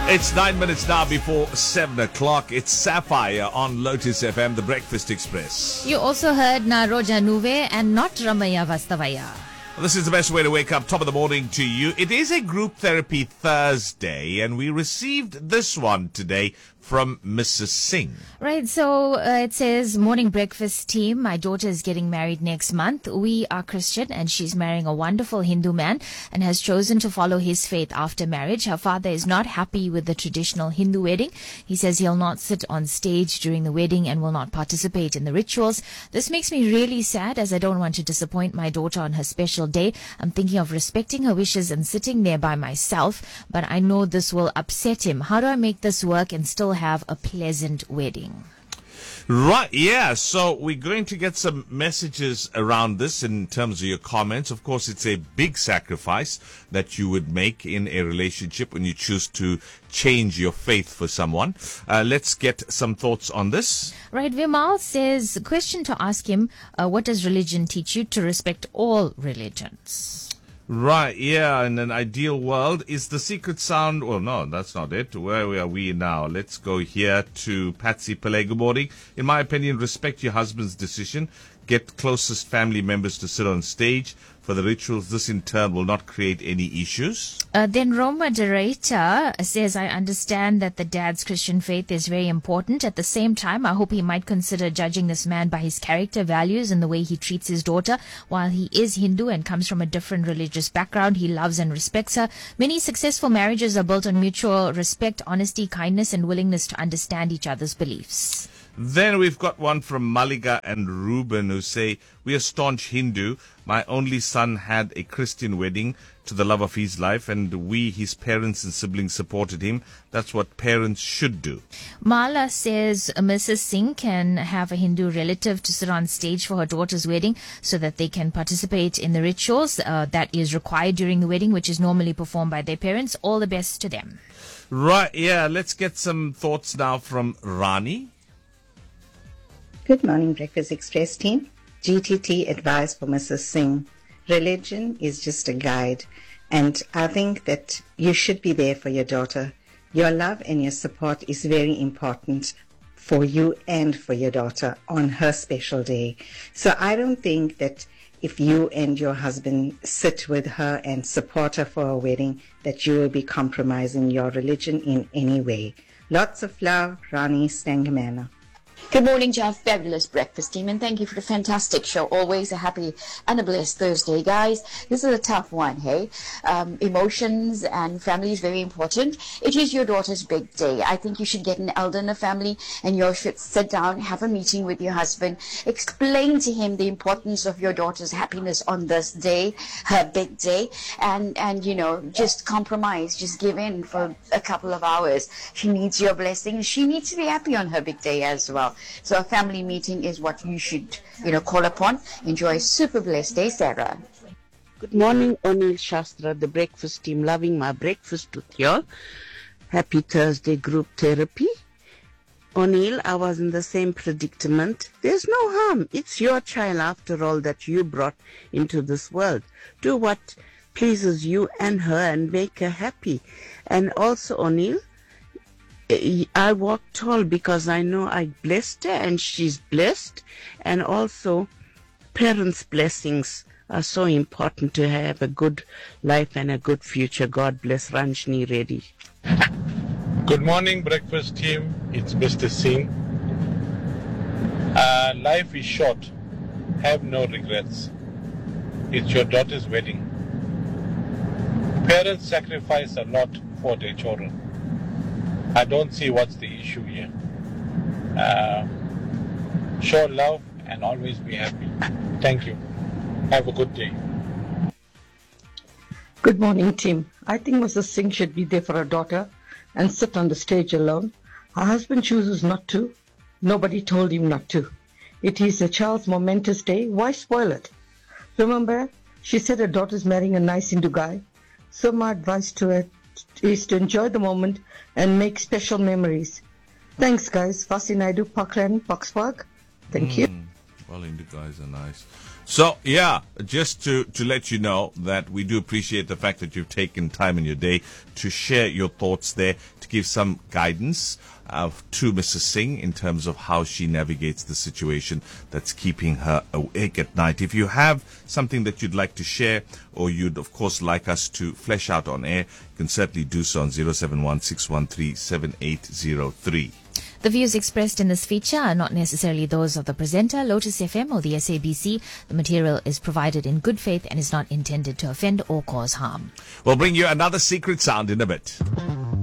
It's 9 minutes now before 7 o'clock. It's Sapphire on Lotus FM, the Breakfast Express. You also heard Na Roja Nuve and not Ramaya Vastavaya. Well, this is the best way to wake up top of the morning to you. It is a group therapy Thursday, and we received this one today from Mrs. Singh. Right, so it says, morning breakfast team. My daughter is getting married next month. We are Christian and she's marrying a wonderful Hindu man and has chosen to follow his faith after marriage. Her father is not happy with the traditional Hindu wedding. He says he'll not sit on stage during the wedding and will not participate in the rituals. This makes me really sad as I don't want to disappoint my daughter on her special day. I'm thinking of respecting her wishes and sitting there by myself, but I know this will upset him. How do I make this work and still have a pleasant wedding? Right, yeah. So we're going to get some messages around this in terms of your comments. Of course, it's a big sacrifice that you would make in a relationship when you choose to change your faith for someone. Let's get some thoughts on this. Right, Vimal says, question to ask him, what does religion teach you to respect all religions? Right, yeah, in an ideal world, is the secret sound... Well, no, that's not it. Where are we now? Let's go here to Patsy Pillay. Good morning. In my opinion, respect your husband's decision. Get closest family members to sit on stage for the rituals. This, in turn, will not create any issues. Then Roma Dereta says, I understand that the dad's Christian faith is very important. At the same time, I hope he might consider judging this man by his character, values, and the way he treats his daughter. While he is Hindu and comes from a different religious background, he loves and respects her. Many successful marriages are built on mutual respect, honesty, kindness, and willingness to understand each other's beliefs. Then we've got one from Malika and Ruben who say, we are staunch Hindu. My only son had a Christian wedding to the love of his life, and we, his parents and siblings, supported him. That's what parents should do. Mala says Mrs. Singh can have a Hindu relative to sit on stage for her daughter's wedding so that they can participate in the rituals that is required during the wedding, which is normally performed by their parents. All the best to them. Right, yeah. Let's get some thoughts now from Rani. Good morning, Breakfast Express team. GTT advice for Mrs. Singh. Religion is just a guide, and I think that you should be there for your daughter. Your love and your support is very important for you and for your daughter on her special day. So I don't think that if you and your husband sit with her and support her for her wedding, that you will be compromising your religion in any way. Lots of love, Rani Stangamana. Good morning to our fabulous breakfast team, and thank you for the fantastic show. Always a happy and a blessed Thursday, guys. This is a tough one, hey? Emotions and family is very important. It is your daughter's big day. I think you should get an elder in the family, and you should sit down, have a meeting with your husband, explain to him the importance of your daughter's happiness on this day, her big day, and you know, just compromise, just give in for a couple of hours. She needs your blessing. She needs to be happy on her big day as well. So a family meeting is what you should, call upon. Enjoy a super blessed day, Sarah. Good morning, O'Neill Shastra, the breakfast team, loving my breakfast with y'all. Happy Thursday group therapy. O'Neill, I was in the same predicament. There's no harm. It's your child, after all, that you brought into this world. Do what pleases you and her and make her happy. And also, O'Neill, I walk tall because I know I blessed her and she's blessed. And also, parents' blessings are so important to have a good life and a good future. God bless. Ranjini Reddy. Good morning, breakfast team. It's Mr. Singh. Life is short. Have no regrets. It's your daughter's wedding. Parents sacrifice a lot for their children. I don't see what's the issue here. Show love and always be happy. Thank you. Have a good day. Good morning, team. I think Mrs. Singh should be there for her daughter and sit on the stage alone. Her husband chooses not to. Nobody told him not to. It is a child's momentous day. Why spoil it? Remember, she said her daughter's marrying a nice Hindu guy. So my advice to her is to enjoy the moment and make special memories. Thanks, guys. Vasi Naidu, Parkland, Boxburg. Thank you. Well, Hindu guys are nice. So, yeah, just to let you know that we do appreciate the fact that you've taken time in your day to share your thoughts there, to give some guidance to Mrs. Singh in terms of how she navigates the situation that's keeping her awake at night. If you have something that you'd like to share, or you'd, of course, like us to flesh out on air, you can certainly do so on 071-613-7803. The views expressed in this feature are not necessarily those of the presenter, Lotus FM, or the SABC. The material is provided in good faith and is not intended to offend or cause harm. We'll bring you another secret sound in a bit.